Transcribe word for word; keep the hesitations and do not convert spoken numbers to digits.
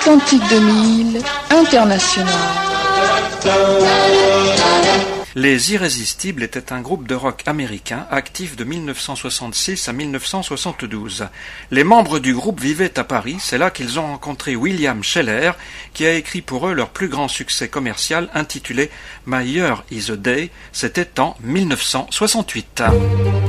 Atlantique deux mille, international. Les Irrésistibles étaient un groupe de rock américain actif de mille neuf cent soixante-six à mille neuf cent soixante-douze. Les membres du groupe vivaient à Paris, c'est là qu'ils ont rencontré William Sheller, qui a écrit pour eux leur plus grand succès commercial intitulé My Year is a Day, c'était en mille neuf cent soixante-huit.